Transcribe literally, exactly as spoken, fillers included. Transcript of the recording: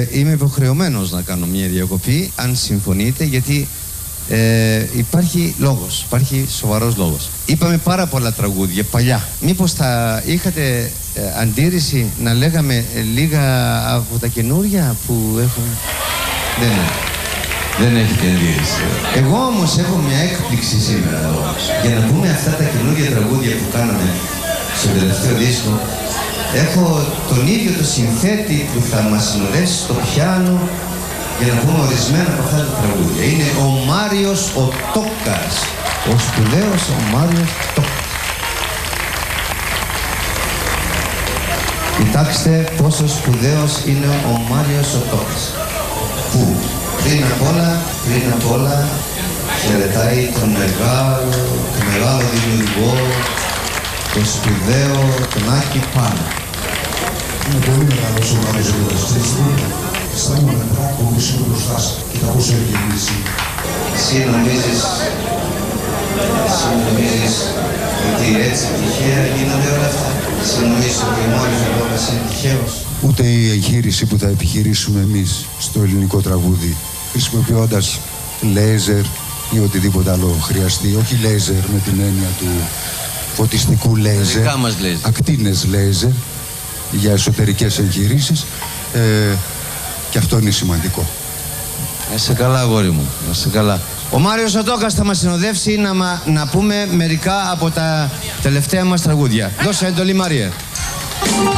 είμαι υποχρεωμένος να κάνω μια διακοπή, αν συμφωνείτε, γιατί ε, υπάρχει λόγος, υπάρχει σοβαρός λόγος. Είπαμε πάρα πολλά τραγούδια παλιά. Μήπως θα είχατε ε, αντίρρηση να λέγαμε ε, λίγα από τα καινούρια που έχουν... Δεν είναι. Δεν έχετε αντίρρηση. Εγώ όμως έχω μια έκπληξη σήμερα εδώ. Για να πούμε αυτά τα καινούργια τραγούδια που κάναμε στο τελευταίο δίσκο, έχω τον ίδιο το συνθέτη που θα μας συνοδεύσει στο πιάνο για να πούμε ορισμένα από αυτά τα τραγούδια. Είναι ο Μάριος ο Τόκας. Ο σπουδαίος ο Μάριος Τόκας. Κοιτάξτε πόσο σπουδαίος είναι ο Μάριος ο Τόκας. Που πριν απ' όλα, πριν απ' όλα χαιρετάει τον μεγάλο, τον μεγάλο δημιουργό, τον σπουδαίο, τον Άκη Πάνο. Είναι πολύ μεγάλος ο Μάριος ο Τόκας. Αισθάνομαι μετά που είμαι μπροστά σας και τα πόσο έχει γεννήσει. Εσύ νομίζεις, εσύ νομίζεις ότι έτσι τυχαία γίνονται όλα αυτά. Εσύ νομίζεις ότι ο Μάριος ο Τόκας είναι τυχαίος. Ούτε η εγχείρηση που θα επιχειρήσουμε εμείς στο ελληνικό τραγούδι, χρησιμοποιώντας λέιζερ ή οτιδήποτε άλλο χρειαστεί, όχι λέιζερ με την έννοια του φωτιστικού λέιζερ, ακτίνες λέιζερ για εσωτερικές εγχειρήσεις, ε, και αυτό είναι σημαντικό. Να είσαι καλά, αγόρι μου, να είσαι καλά. Ο Μάριος ο Τόκας θα μας συνοδεύσει να, να πούμε μερικά από τα τελευταία μας τραγούδια. Δώσε εντολή, Μάριε.